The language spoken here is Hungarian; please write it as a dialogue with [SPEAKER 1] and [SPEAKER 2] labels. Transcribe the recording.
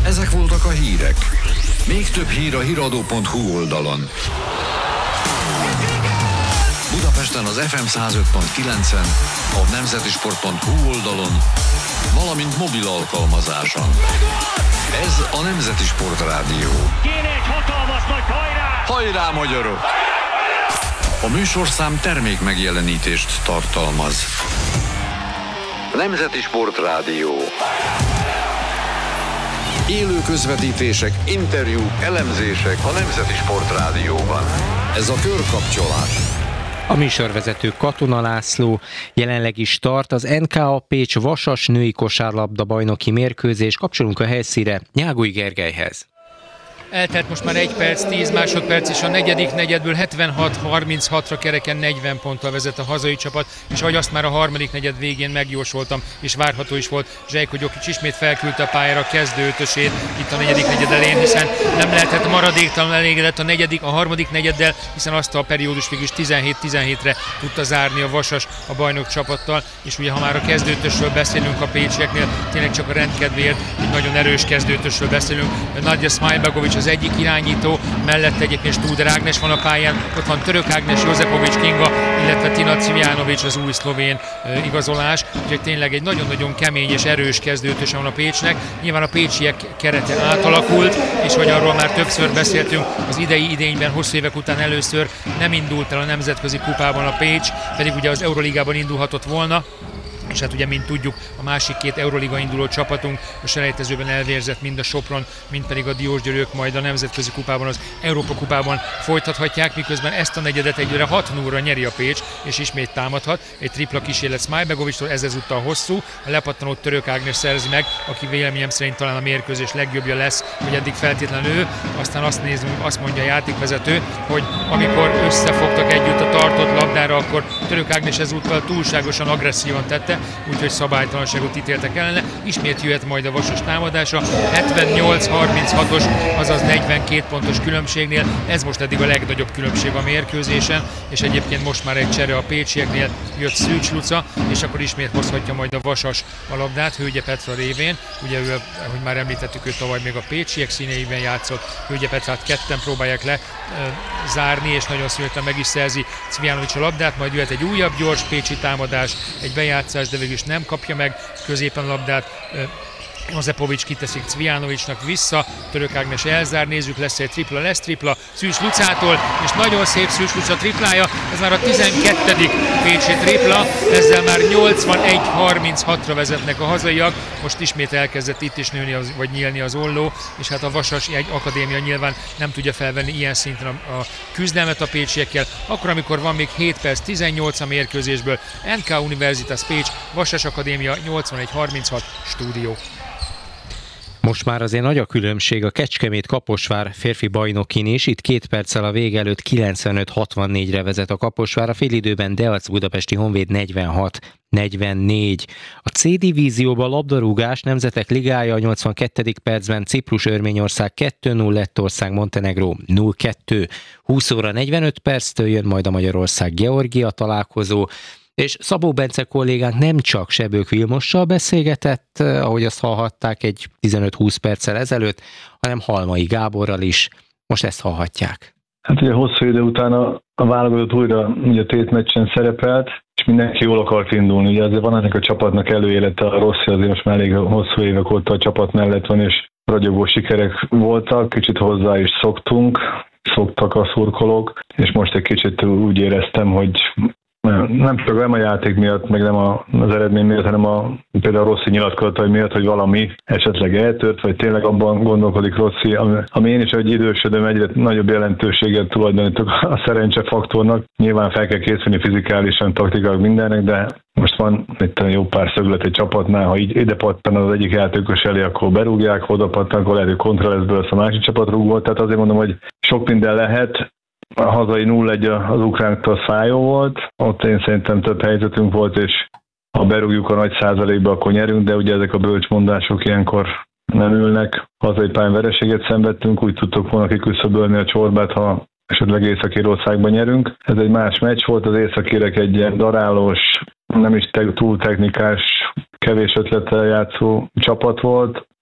[SPEAKER 1] Ezek voltak a hírek. Még több hír a hiradó.hu oldalon. Budapesten az FM 105.9-en, a nemzetisport.hu oldalon, valamint mobil alkalmazáson. Ez a Nemzeti Sport Rádió.
[SPEAKER 2] Kéne egy hatalmas nagy hajrá!
[SPEAKER 1] Hajrá, magyarok! A műsorszám termék megjelenítést tartalmaz. Nemzeti Sport Rádió. Élő közvetítések, interjúk, elemzések a Nemzeti Sport Rádióban. Ez a körkapcsolás.
[SPEAKER 3] A műsorvezető Katona László. Jelenleg is tart az NKA Pécs Vasas női kosárlabda bajnoki mérkőzés. Kapcsolunk a helyszínre Nyágui Gergelyhez.
[SPEAKER 4] Eltelt most már 1 perc, 10 másodperc, és a negyedik negyedből 76-36-ra kereken 40 ponttal vezet a hazai csapat, és ahogy azt már a harmadik negyed végén megjósoltam, és várható is volt, Zsejko Gyokics ismét felküldte a pályára a kezdő ötösét itt a negyedik negyed elején, hiszen nem lehetett maradéktalan elégedett a harmadik negyeddel, hiszen azt a periódus végül is 17-17-re tudta zárni a Vasas a bajnok csapattal, és ugye ha már a kezdőtösről beszélünk a pécsieknél, tényleg csak a rendkedvéért egy nagyon erős kezdőtösről beszélünk. Nadja Smajbegovics az egyik irányító, mellett egyébként Studer Ágnes van a pályán, ott van Török Ágnes, Jozepovics Kinga, illetve Tina Cvijanovics az új szlovén igazolás, úgyhogy tényleg egy nagyon-nagyon kemény és erős kezdőtöse van a Pécsnek. Nyilván a pécsiek kerete átalakult, és hogy arról már többször beszéltünk, az idei idényben hosszú évek után először nem indult el a nemzetközi kupában a Pécs, pedig ugye az Euroligában indulhatott volna, és hát ugye, mint tudjuk, a másik két Euroliga induló csapatunk a selejtezőben elvérzett, mind a Sopron, mind pedig a Diósgyőrök majd a nemzetközi kupában, az Európa kupában folytathatják, miközben ezt a negyedet egyre 6-0-ra nyeri a Pécs, és ismét támadhat. Egy tripla kísérlet Smajbegovicstól, ez ezúttal hosszú, a lepattanó Török Ágnes szerzi meg, aki véleményem szerint talán a mérkőzés legjobbja lesz, hogy eddig feltétlenül ő. Aztán azt mondja a játékvezető, hogy amikor összefogtak együtt a tartott labdára, akkor Török Ágnes ezúttal túlságosan agresszívan tette, úgyhogy szabálytalanságot ítéltek ellene. Ismét jöhet majd a Vasas támadása, 78-36-os, azaz 42 pontos különbségnél. Ez most eddig a legnagyobb különbség a mérkőzésen, és egyébként most már egy csere a pécsieknél, jött Szűcs Luca, és akkor ismét hozhatja majd a Vasas a labdát Hölgye Petra révén. Ugye ő, ahogy már említettük, ő tavaly még a pécsiek színeiben játszott, Hölgye Petrát ketten próbálják le zárni, és nagyon szívesen meg is szerzi Cvijanovics a labdát, majd jöhet egy újabb gyors pécsi támadás, egy bejátszás, de végül is nem kapja meg középen a labdát. Jozepovics kiteszik Cvijanovicsnak vissza, Török Ágnes elzár, nézzük, lesz tripla, Szűcs Lucától, és nagyon szép Szűcs Luca triplája, ez már a 12. pécsi tripla, ezzel már 81-36-ra vezetnek a hazaiak, most ismét elkezdett itt is nőni vagy nyílni az olló, és hát a Vasas egy akadémia nyilván nem tudja felvenni ilyen szinten a küzdelmet a pécsiekkel, akkor amikor van még 7 perc 18 a mérkőzésből. NK Universitas Pécs, Vasas Akadémia 81-36 stúdió.
[SPEAKER 3] Most már azért nagy a különbség a Kecskemét-Kaposvár férfi bajnokin is. Itt 2 perccel a vége előtt 95-64-re vezet a Kaposvár, a félidőben Deac Budapesti Honvéd 46-44. A C divízióban labdarúgás, Nemzetek Ligája a 82. percben Ciprus-Örményország 2-0, Lettország Montenegró 0-2. 20 óra 45 perctől jön majd a Magyarország-Georgia találkozó, és Szabó Bence kollégánk nem csak Sebők Vilmossal beszélgetett, ahogy azt hallhatták egy 15-20 perccel ezelőtt, hanem Halmai Gáborral is. Most ezt hallhatják.
[SPEAKER 5] Hát ugye hosszú idő után a válogatott újra ugye tétmeccsen szerepelt, és mindenki jól akart indulni. Ugye azért van ennek a csapatnak előélete, a Rossi azért most már elég hosszú évek óta a csapat mellett van, és ragyogó sikerek voltak, kicsit hozzá is szoktak a szurkolók, és most egy kicsit úgy éreztem, hogy nem csak nem a játék miatt, meg nem az eredmény miatt, hanem például a Rossi nyilatkozatai miatt, hogy valami esetleg eltört, vagy tényleg abban gondolkodik Rossi, ami én is, hogy idősödöm, egyre nagyobb jelentőséget tulajdonítok a szerencsefaktornak. Nyilván fel kell készülni fizikálisan, taktikailag mindennek, de most van itt jó pár szöglet egy csapatnál, ha így ide pattan az egyik játékos elé, akkor berúgják, ha oda pattan, akkor lehet, hogy kontra lesz belőle, a másik csapat rúgott. Tehát azért mondom, hogy sok minden lehet. A hazai 0-1 az ukránoktól fájó volt, ott én szerintem több helyzetünk volt, és ha berúgjuk a nagy százalékba, akkor nyerünk, de ugye ezek a bölcsmondások ilyenkor nem ülnek. Hazai pályán vereséget szenvedtünk, úgy tudtuk volna kiküszöbölni a csorbát, ha esetleg Észak-Írországban nyerünk. Ez egy más meccs volt, az északírek egy ilyen darálós, nem is túl technikás, kevés ötlettel játszó csapat volt.